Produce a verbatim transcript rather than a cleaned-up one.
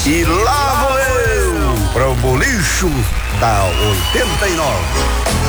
E lá vou eu para o bolicho da oitenta e nove.